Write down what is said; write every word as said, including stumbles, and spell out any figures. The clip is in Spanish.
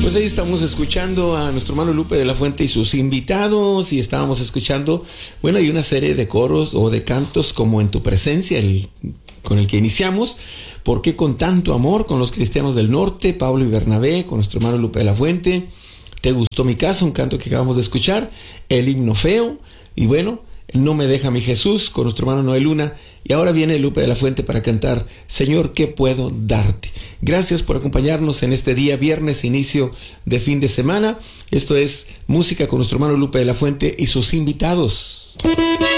Pues ahí estamos escuchando a nuestro hermano Lupe de la Fuente y sus invitados, y estábamos escuchando, bueno, hay una serie de coros o de cantos como En tu presencia, el, con el que iniciamos. ¿Por qué con tanto amor? Con los cristianos del norte, Pablo y Bernabé, con nuestro hermano Lupe de la Fuente. ¿Te gustó mi casa? Un canto que acabamos de escuchar. El himno feo. Y bueno, No me deja mi Jesús, con nuestro hermano Noé Luna. Y ahora viene Lupe de la Fuente para cantar Señor, ¿qué puedo darte? Gracias por acompañarnos en este día viernes, inicio de fin de semana. Esto es música con nuestro hermano Lupe de la Fuente y sus invitados.